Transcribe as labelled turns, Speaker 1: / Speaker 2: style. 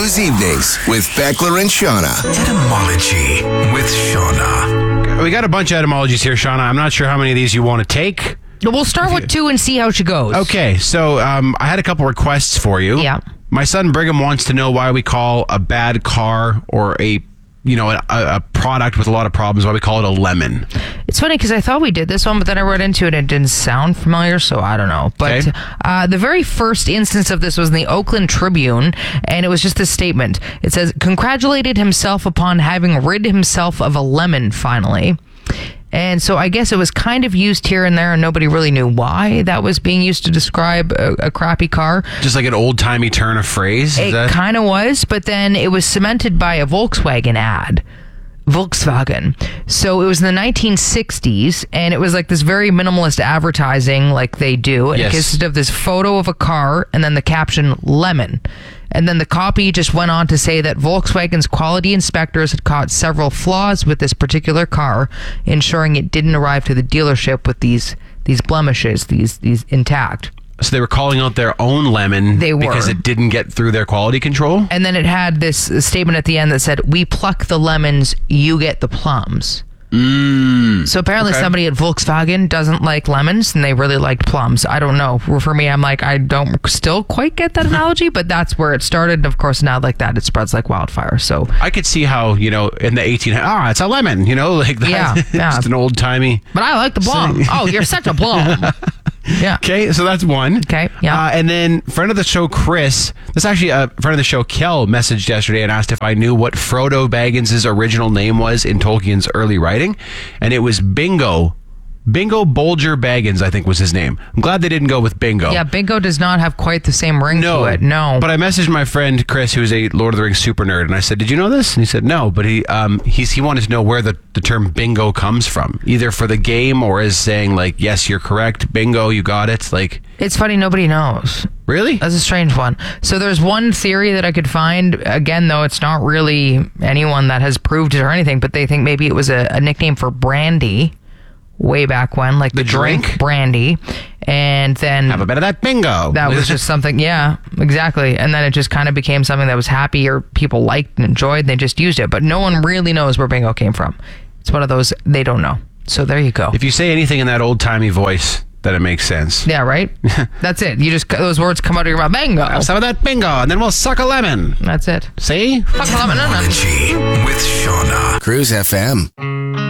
Speaker 1: Cruise Evenings with Beckler and Shauna.
Speaker 2: Etymology with Shauna.
Speaker 3: We got a bunch of etymologies here, Shauna. I'm not sure how many of these you want to take.
Speaker 4: We'll start with 2 and see how she goes.
Speaker 3: Okay, so I had a couple requests for you.
Speaker 4: Yeah.
Speaker 3: My son Brigham wants to know why we call a bad car or a product with a lot of problems, why we call it a lemon.
Speaker 4: It's funny because I thought we did this one, but then I read into it and it didn't sound familiar, so I don't know. But the very first instance of this was in the Oakland Tribune, and it was just this statement. It says, congratulated himself upon having rid himself of a lemon finally. And so I guess it was kind of used here and there, and nobody really knew why that was being used to describe a crappy car.
Speaker 3: Just like an old-timey turn of phrase?
Speaker 4: It kind of was, but then it was cemented by a Volkswagen ad. Volkswagen. So it was in the 1960s, and it was like this very minimalist advertising like they do. And It consisted of this photo of a car and then the caption, lemon. And then the copy just went on to say that Volkswagen's quality inspectors had caught several flaws with this particular car, ensuring it didn't arrive to the dealership with these blemishes, these intact.
Speaker 3: So they were calling out their own lemon because it didn't get through their quality control?
Speaker 4: And then it had this statement at the end that said, we pluck the lemons, you get the plums. So apparently somebody at Volkswagen doesn't like lemons and they really liked plums. I don't know. For me, I'm like, I don't still quite get that analogy, but that's where it started. And of course, now like that, it spreads like wildfire. So
Speaker 3: I could see how, in the 1800s, it's a lemon, like that. Yeah. Just an old timey.
Speaker 4: But I like the plum. Oh, you're such a plum. Yeah.
Speaker 3: Okay, so that's one.
Speaker 4: Okay, yeah.
Speaker 3: And then friend of the show, Chris, this actually a friend of the show, Kel, messaged yesterday and asked if I knew what Frodo Baggins' original name was in Tolkien's early writing. And it was Bingo. Bingo Bolger Baggins, I think was his name. I'm glad they didn't go with Bingo.
Speaker 4: Yeah, Bingo does not have quite the same ring to it. No.
Speaker 3: But I messaged my friend Chris, who's a Lord of the Rings super nerd, and I said, did you know this? And he said, no. But he wanted to know where the term bingo comes from, either for the game or as saying, like, yes, you're correct. Bingo, you got it. Like,
Speaker 4: it's funny, nobody knows.
Speaker 3: Really?
Speaker 4: That's a strange one. So there's one theory that I could find, again, though it's not really anyone that has proved it or anything, but they think maybe it was a nickname for brandy way back when, like the drink brandy, and then
Speaker 3: have a bit of that bingo.
Speaker 4: That was just something, yeah, exactly. And then it just kind of became something that was happy or people liked and enjoyed, and they just used it. But no one really knows where bingo came from. It's one of those, they don't know. So there you go.
Speaker 3: If you say anything in that old-timey voice, then it makes sense.
Speaker 4: Yeah, right? That's it. You just, those words come out of your mouth. Bingo.
Speaker 3: Have some of that bingo, and then we'll suck a lemon.
Speaker 4: That's it.
Speaker 3: See?
Speaker 4: Suck a lemon.
Speaker 2: Etymology with Shauna.
Speaker 1: Cruise FM.